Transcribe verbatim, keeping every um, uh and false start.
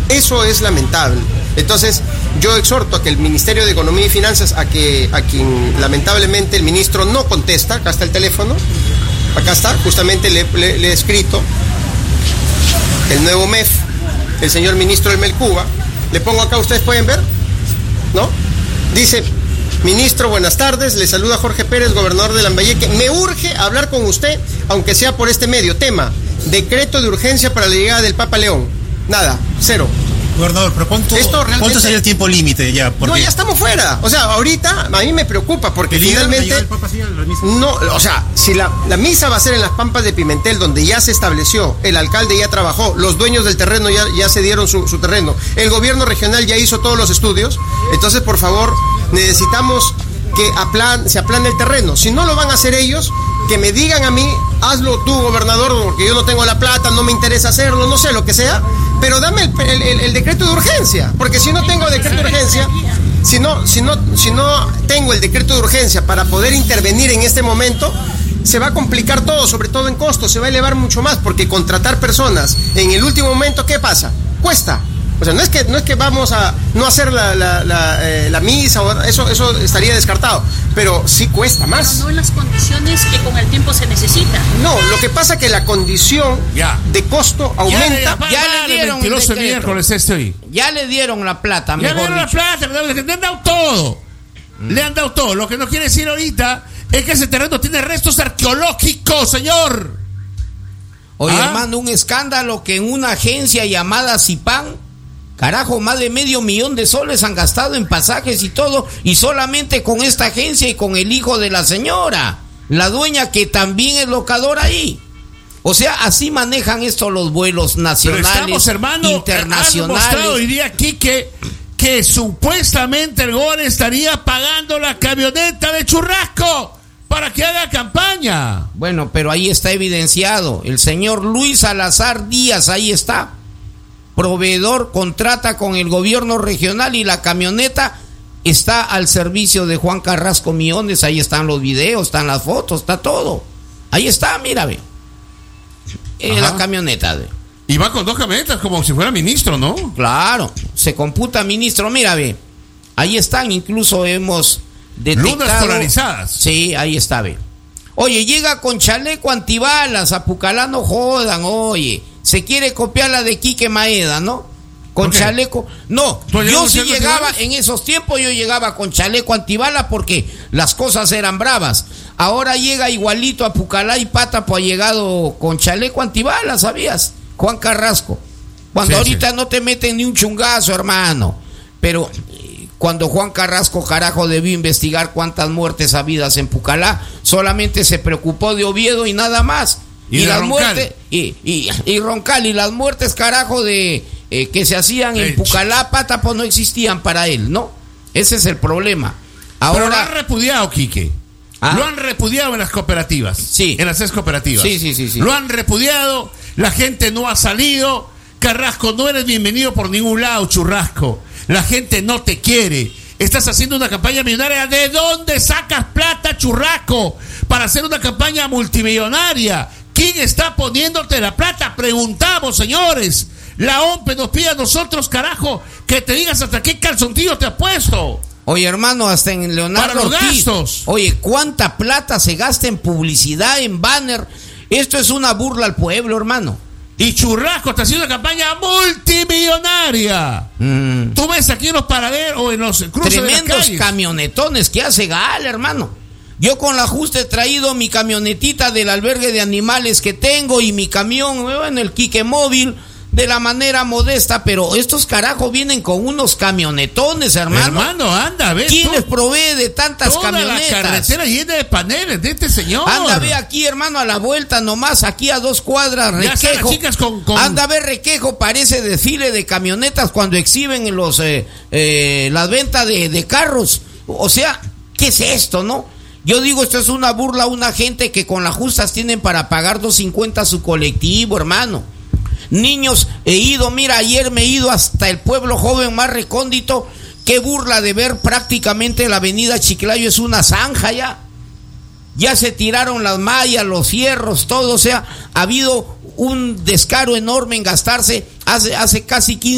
Eso es lamentable. Entonces, yo exhorto a que el Ministerio de Economía y Finanzas, a que a quien lamentablemente el ministro no contesta, acá está el teléfono, acá está, justamente le, le, le he escrito, el nuevo M E F, el señor ministro del Melcuba, le pongo acá, ustedes pueden ver, ¿no? Dice: ministro, buenas tardes, le saluda Jorge Pérez, gobernador de Lambayeque. Me urge hablar con usted, aunque sea por este medio. Tema: decreto de urgencia para la llegada del Papa León. Nada, cero. Gobernador, pero ¿cuánto, Esto realmente... ¿cuánto sería el tiempo límite ya? Porque... No, ya estamos fuera. O sea, ahorita a mí me preocupa porque ¿El finalmente... el Papa, sí, la misa? No, o sea, si la, la misa va a ser en las Pampas de Pimentel, donde ya se estableció, el alcalde ya trabajó, los dueños del terreno ya, ya se dieron su, su terreno, el gobierno regional ya hizo todos los estudios, entonces, por favor, necesitamos que aplan, se aplane el terreno. Si no lo van a hacer ellos, que me digan a mí: hazlo tú, gobernador, porque yo no tengo la plata, no me interesa hacerlo, no sé, lo que sea, pero dame el, el, el, el decreto de urgencia, porque si no tengo decreto de urgencia, si no, si no, si no tengo el decreto de urgencia para poder intervenir en este momento, se va a complicar todo, sobre todo en costos, se va a elevar mucho más, porque contratar personas en el último momento, ¿qué pasa? Cuesta. O sea, no es que no es que vamos a no hacer la, la, la, eh, la misa, o eso eso estaría descartado, pero sí cuesta más. Pero no en las condiciones que con el tiempo se necesita. No, lo que pasa es que la condición ya. de costo aumenta. Ya, ya, ya le dieron el miércoles este hoy. Ya le dieron la plata, Ya mejor le dieron dicho. la plata, le han dado todo. Mm. Le han dado todo. Lo que no quiere decir ahorita es que ese terreno tiene restos arqueológicos, señor. Oye, ¿Ah? hermano, un escándalo que en una agencia llamada Cipán, carajo, más de medio millón de soles han gastado en pasajes y todo, y solamente con esta agencia y con el hijo de la señora, la dueña, que también es locadora ahí. O sea, así manejan esto los vuelos nacionales, Pero estamos, hermano, internacionales. Han mostrado hoy día aquí que, que supuestamente el Gore estaría pagando la camioneta de Churrasco para que haga campaña. Bueno, pero ahí está evidenciado. El señor Luis Salazar Díaz, ahí está. Proveedor, contrata con el gobierno regional y la camioneta está al servicio de Juan Carrasco Millones. Ahí están los videos, están las fotos, está todo. Ahí está, mira, ve. Eh, la camioneta, ve. Y va con dos camionetas como si fuera ministro, ¿no? Claro, se computa ministro, mira, ve. Ahí están, incluso hemos detectado. Lunas polarizadas. Sí, ahí está, ve. Oye, llega con chaleco antibalas, a Pucallá no jodan, oye. Se quiere copiar la de Quique Maeda, ¿no? Con chaleco. No, yo sí llegaba, en esos tiempos yo llegaba con chaleco antibala porque las cosas eran bravas. Ahora llega igualito a Pucallá y Pátapo, ha llegado con chaleco antibala, ¿sabías? Juan Carrasco. Cuando sí, ahorita sí. no te meten ni un chungazo, hermano. Pero cuando Juan Carrasco, carajo, debió investigar cuántas muertes habidas en Pucallá, solamente se preocupó de Oviedo y nada más. Y, y las muertes y, y, y Roncal y las muertes, carajo, de eh, que se hacían en Pucallá, Pátapo, no existían para él, ¿no? Ese es el problema. Ahora, pero lo han repudiado, Quique. ¿Ah? Lo han repudiado en las cooperativas. Sí. En las seis cooperativas. Sí, sí, sí, sí. Lo han repudiado, la gente no ha salido. Carrasco, no eres bienvenido por ningún lado, Churrasco. La gente no te quiere. Estás haciendo una campaña millonaria. ¿De dónde sacas plata, Churrasco, para hacer una campaña multimillonaria? ¿Quién está poniéndote la plata? Preguntamos, señores. La O M P nos pide a nosotros, carajo, que te digas hasta qué calzoncillo te has puesto. Oye, hermano, hasta en Leonardo para los Ortiz. gastos. Oye, ¿cuánta plata se gasta en publicidad, en banner? Esto es una burla al pueblo, hermano. Y Churrasco está haciendo una campaña multimillonaria. Mm. Tú ves aquí en los paraderos o en los cruces de las calles. Tremendos camionetones que hace Gal, hermano. Yo con la justa he traído mi camionetita del albergue de animales que tengo y mi camión, bueno, el Quique Móvil, de la manera modesta, pero estos carajos vienen con unos camionetones, hermano. Hermano, anda, ve. ¿Quién les provee de tantas toda camionetas? La carretera llena de paneles de este señor. Anda, ve aquí, hermano, a la vuelta nomás, aquí a dos cuadras, Requejo. Chicas con, con... Anda, ve, Requejo, parece desfile de camionetas cuando exhiben en los eh, eh, las ventas de, de carros. O sea, ¿qué es esto, no? Yo digo, esto es una burla a una gente que con las justas tienen para pagar dos cincuenta su colectivo, hermano. Niños, he ido, mira, ayer me he ido hasta el pueblo joven más recóndito. Qué burla de ver prácticamente la avenida Chiclayo, es una zanja ya. Ya se tiraron las mallas, los fierros, todo. O sea, ha habido un descaro enorme en gastarse hace, hace casi quince